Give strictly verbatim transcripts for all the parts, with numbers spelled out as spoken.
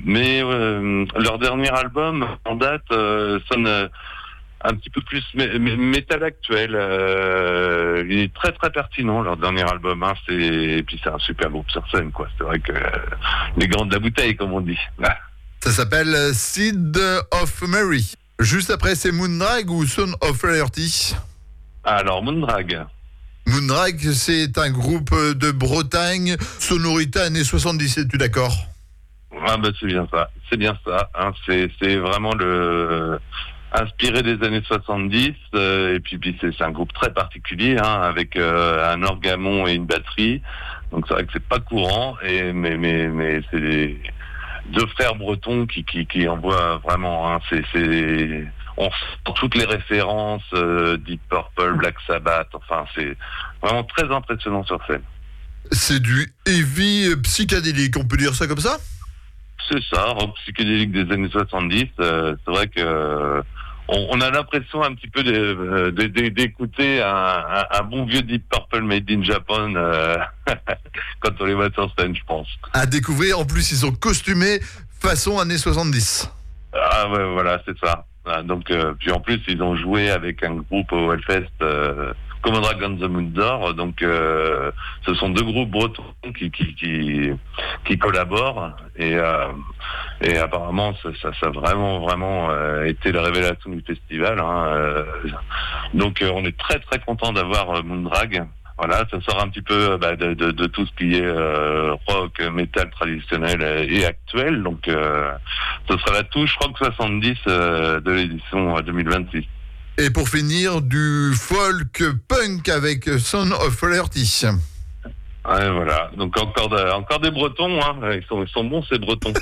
mais euh, leur dernier album en date euh, sonne euh, un petit peu plus mé- mé- métal actuel. Euh, il est très très pertinent leur dernier album. Hein, c'est et puis c'est un super groupe sur scène, quoi. C'est vrai que euh, les grands de la bouteille, comme on dit. Ça s'appelle Seed of Mary. Juste après, c'est Moondrag ou Son of Flaherty? Alors Moondrag. Moondrag, c'est un groupe de Bretagne, sonorité années soixante-dix, es-tu d'accord? Ah bah c'est bien ça, c'est bien ça. Hein, c'est c'est vraiment le inspiré des années soixante-dix euh, et puis, puis c'est, c'est un groupe très particulier hein, avec euh, un orgamon et une batterie. Donc c'est vrai que c'est pas courant et mais mais mais c'est des deux frères bretons qui qui qui envoient vraiment. Hein, c'est c'est on sent toutes les références euh, Deep Purple, Black Sabbath. Enfin c'est vraiment très impressionnant sur scène. C'est du heavy psychédélique, on peut dire ça comme ça? C'est ça, rock psychédélique des années soixante-dix. Euh, c'est vrai que euh, on, on a l'impression un petit peu de, de, de, d'écouter un, un, un bon vieux Deep Purple made in Japan euh, quand on les voit sur scène, je pense. À découvrir, en plus ils sont costumés façon années soixante-dix. Ah ouais, voilà, c'est ça. Ah, donc euh, puis en plus ils ont joué avec un groupe au Hellfest. Euh, Common Dragon the Moon d'Or, donc euh, ce sont deux groupes bretons qui qui qui, qui collaborent et euh, et apparemment ça, ça, ça a vraiment vraiment euh, été la révélation du festival. Hein, euh, donc euh, on est très très content d'avoir euh, Moondrag. Voilà, ça sort un petit peu bah, de, de, de tout ce qui est euh, rock, métal traditionnel et actuel. Donc euh, ce sera la touche rock soixante-dix euh, de l'édition deux mille vingt-six. Et pour finir, du folk punk avec Son of Flaherty. Ouais, voilà. Donc encore, de, encore des Bretons, hein. Ils sont, ils sont bons ces Bretons.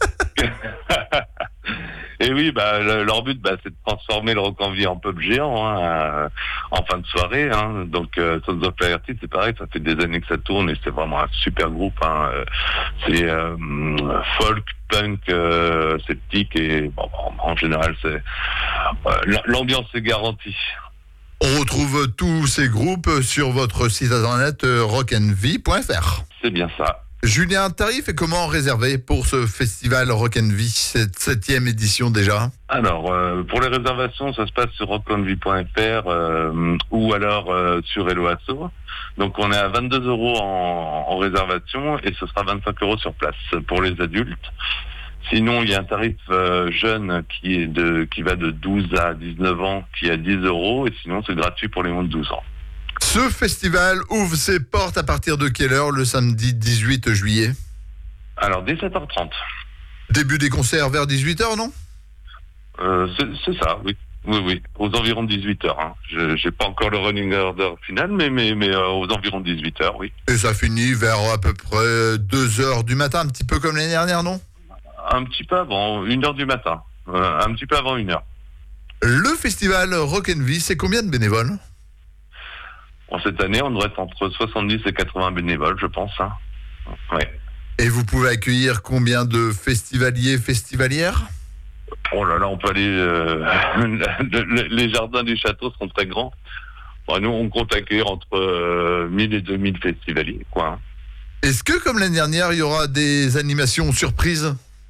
Et oui, bah le, leur but, bah, c'est de transformer le rock en vie en pub géant, hein, euh, en fin de soirée. Hein. Donc euh, Sons of Flaherty, c'est pareil, ça fait des années que ça tourne et c'est vraiment un super groupe. Hein. C'est euh, folk, punk, euh, sceptique et bon, en général, c'est euh, l'ambiance est garantie. On retrouve tous ces groupes sur votre site internet euh, rock and vie point f r. C'est bien ça. Julien, tarif et comment réserver pour ce festival Rock and Vie, cette septième édition déjà? Alors, euh, pour les réservations, ça se passe sur rock and vie point f r euh, ou alors euh, sur Hello Asso. Donc, on est à vingt-deux euros en, en réservation et ce sera vingt-cinq euros sur place pour les adultes. Sinon, il y a un tarif euh, jeune qui est de qui va de douze à dix-neuf ans, qui est à dix euros, et sinon c'est gratuit pour les moins de douze ans. Ce festival ouvre ses portes à partir de quelle heure le samedi dix-huit juillet? Alors, dès sept heures trente. Début des concerts vers dix-huit heures, non? euh, c'est, c'est ça, oui. Oui, oui, aux environs de dix-huit heures. Hein. Je n'ai pas encore le running order final, mais, mais, mais euh, aux environs de dix-huit heures, oui. Et ça finit vers à peu près deux heures du matin, un petit peu comme l'année dernière, non? Un petit peu avant, une heure du matin. Euh, un petit peu avant une heure. Le festival Rock and Vie, c'est combien de bénévoles? Bon, cette année, on devrait être entre soixante-dix et quatre-vingts bénévoles, je pense. Hein. Ouais. Et vous pouvez accueillir combien de festivaliers, festivalières? Oh là là, on peut aller... Euh, les jardins du château sont très grands. Bon, nous, on compte accueillir entre euh, mille et deux mille festivaliers, quoi. Hein. Est-ce que, comme l'année dernière, il y aura des animations surprises?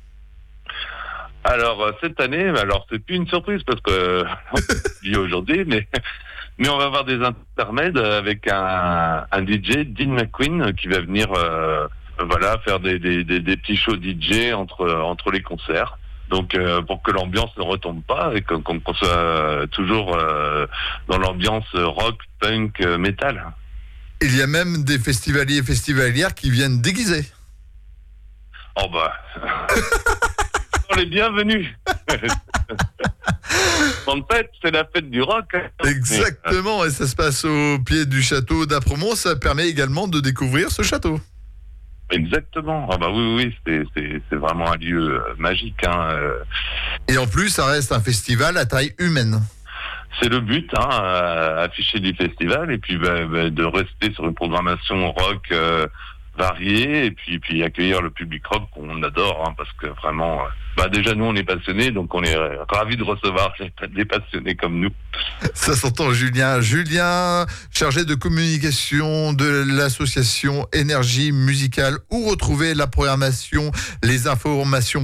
Alors, cette année, alors c'est plus une surprise parce que on dit aujourd'hui, mais, mais on va avoir des intermèdes avec un, un D J, Dean McQueen, qui va venir euh, voilà, faire des, des, des, des petits shows D J entre, entre les concerts. Donc, euh, pour que l'ambiance ne retombe pas et qu'on, qu'on soit toujours euh, dans l'ambiance rock, punk, métal. Il y a même des festivaliers et festivalières qui viennent déguisés. Oh bah... les bienvenus. En fait, c'est la fête du rock. Hein. Exactement, et ça se passe au pied du château d'Apremont. Ça permet également de découvrir ce château. Exactement. Ah bah oui, oui, c'est, c'est, c'est vraiment un lieu magique. Hein. Et en plus, ça reste un festival à taille humaine. C'est le but, hein, afficher du festival et puis bah, bah, de rester sur une programmation rock euh, variée et puis, puis accueillir le public rock qu'on adore, hein, parce que vraiment... Bah déjà nous on est passionnés, donc on est ravis de recevoir des passionnés comme nous. Ça s'entend. Julien, Julien, chargé de communication de l'association Énergie Musicale. Où retrouver la programmation, les informations